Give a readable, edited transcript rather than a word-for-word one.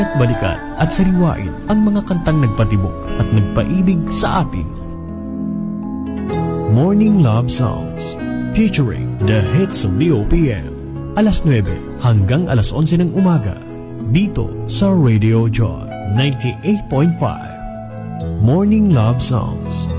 At balikan at sariwain ang mga kantang nagpatibok at nagpaibig sa atin. Morning Love Songs featuring the hits of the OPM. Alas 9 hanggang alas 11 ng umaga dito sa Radio Joy 98.5. Morning Love Songs.